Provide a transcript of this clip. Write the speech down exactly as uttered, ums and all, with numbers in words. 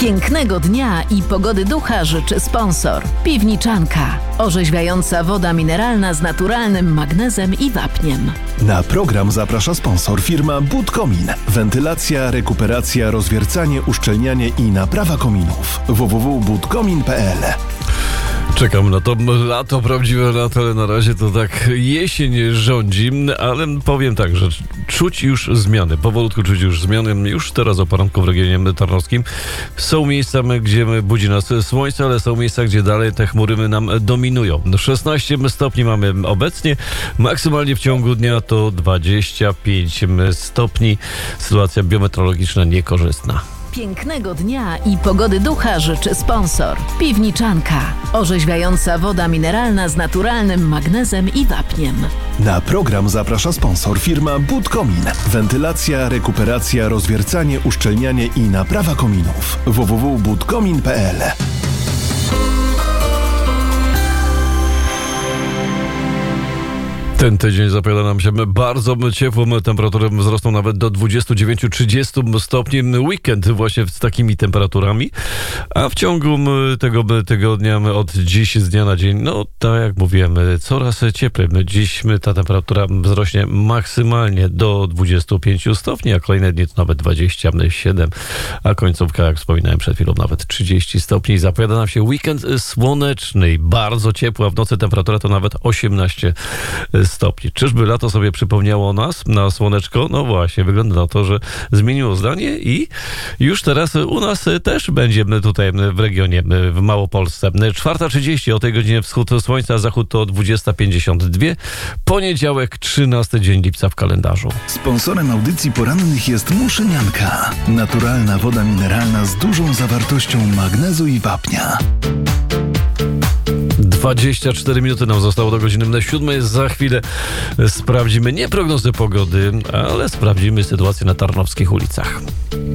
Pięknego dnia i pogody ducha życzy sponsor. Piwniczanka. Orzeźwiająca woda mineralna z naturalnym magnezem i wapniem. Na program zaprasza sponsor firma Budkomin. Wentylacja, rekuperacja, rozwiercanie, uszczelnianie i naprawa kominów. w w w kropka budkomin kropka p l. Czekam na to lato, prawdziwe lato, ale na razie to tak jesień rządzi, ale powiem tak, że czuć już zmiany, powolutku czuć już zmiany, już teraz o poranku w regionie tarnowskim. Są miejsca, gdzie budzi nas słońce, ale są miejsca, gdzie dalej te chmury nam dominują. szesnaście stopni mamy obecnie, maksymalnie w ciągu dnia to dwadzieścia pięć stopni. Sytuacja biometeorologiczna niekorzystna. Pięknego dnia i pogody ducha życzy sponsor. Piwniczanka. Orzeźwiająca woda mineralna z naturalnym magnezem i wapniem. Na program zaprasza sponsor firma Budkomin. Wentylacja, rekuperacja, rozwiercanie, uszczelnianie i naprawa kominów. w w w kropka budkomin kropka p l. Ten tydzień zapowiada nam się bardzo ciepłą, temperatury wzrosną nawet do dwudziestu dziewięciu do trzydziestu stopni. Weekend właśnie z takimi temperaturami, a w ciągu tego tygodnia od dziś z dnia na dzień, no tak jak mówiłem, coraz cieplej. Dziś ta temperatura wzrośnie maksymalnie do dwudziestu pięciu stopni, a kolejne dni to nawet dwadzieścia siedem, a końcówka, jak wspominałem przed chwilą, nawet trzydzieści stopni. Zapowiada nam się weekend słoneczny, bardzo ciepła, w nocy temperatura to nawet osiemnaście stopni. Czyżby lato sobie przypomniało o nas, na słoneczko? No właśnie, wygląda na to, że zmieniło zdanie i już teraz u nas też będziemy tutaj w regionie, w Małopolsce. czwarta trzydzieści, o tej godzinie wschód słońca, zachód to dwudziesta pięćdziesiąt dwa. Poniedziałek, trzynasty dzień lipca w kalendarzu. Sponsorem audycji porannych jest Muszynianka. Naturalna woda mineralna z dużą zawartością magnezu i wapnia. dwadzieścia cztery minuty nam zostało do godziny siódmej. Za chwilę sprawdzimy nie prognozy pogody, ale sprawdzimy sytuację na tarnowskich ulicach.